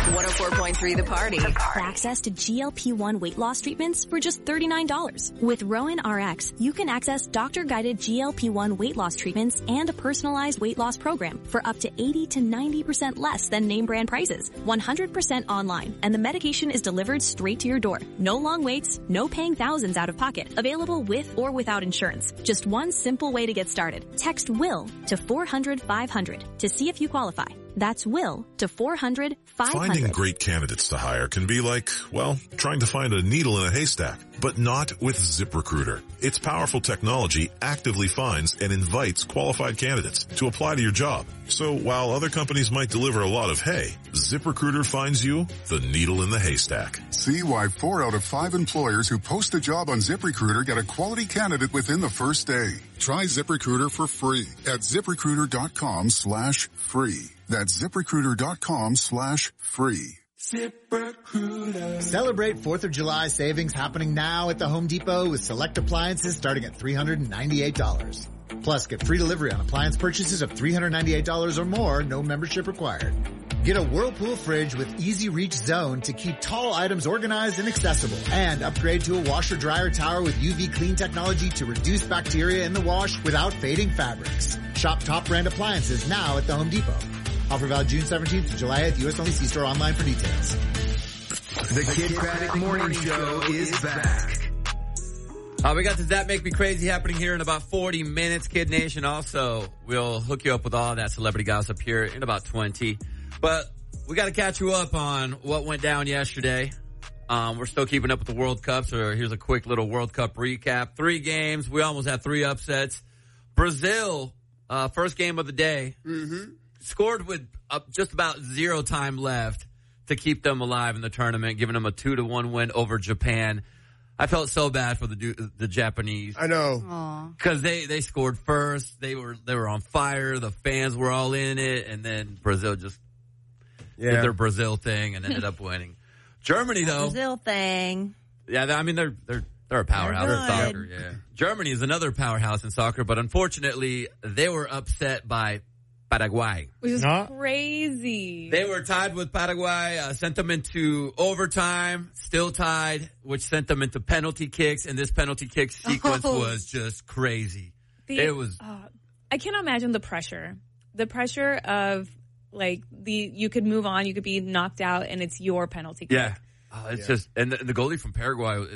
104.3 The Party. For access to GLP-1 weight loss treatments for just $39. With Rowan RX, you can access doctor-guided GLP-1 weight loss treatments and a personalized weight loss program for up to 80 to 90% less than name brand prices. 100% online, and the medication is delivered straight to your door. No long waits, no paying thousands out of pocket. Available with or without insurance. Just one simple way to get started. Text WILL to 400-500 to see if you qualify. That's WILL to 400-500. Finding great candidates to hire can be like, well, trying to find a needle in a haystack, but not with ZipRecruiter. Its powerful technology actively finds and invites qualified candidates to apply to your job. So while other companies might deliver a lot of hay, ZipRecruiter finds you the needle in the haystack. See why 4 out of 5 employers who post a job on ZipRecruiter get a quality candidate within the first day. Try ZipRecruiter for free at ZipRecruiter.com/free. That's ZipRecruiter.com/free. ZipRecruiter. Celebrate 4th of July savings happening now at the Home Depot with select appliances starting at $398. Plus, get free delivery on appliance purchases of $398 or more, no membership required. Get a Whirlpool fridge with easy reach zone to keep tall items organized and accessible. And upgrade to a washer dryer tower with UV clean technology to reduce bacteria in the wash without fading fabrics. Shop top brand appliances now at the Home Depot. Offer valid June 17th to July 8th. U.S. only. See store online for details. The Kid Craddock Morning Show is back. We got the That Make Me Crazy happening here in about 40 minutes, Kid Nation. Also, we'll hook you up with all that celebrity gossip here in about 20. But we got to catch you up on what went down yesterday. We're still keeping up with the World Cup, so here's a quick little World Cup recap. 3 games. We almost had 3 upsets. Brazil, first game of the day, scored with just about 0 time left to keep them alive in the tournament, giving them a 2-1 win over Japan. I felt so bad for the Japanese. I know. Because they scored first. They were on fire. The fans were all in it. And then Brazil just did their Brazil thing and ended up winning. Germany, though. Brazil thing. Yeah, I mean, they're a powerhouse in soccer. Yeah. Germany is another powerhouse in soccer, but unfortunately, they were upset by Paraguay. Which is crazy. They were tied with Paraguay, sent them into overtime, still tied, which sent them into penalty kicks, and this penalty kick sequence was just crazy. It was. I cannot imagine the pressure. The pressure of, like, you could move on, you could be knocked out, and it's your penalty kick. Yeah. It's just, and the goalie from Paraguay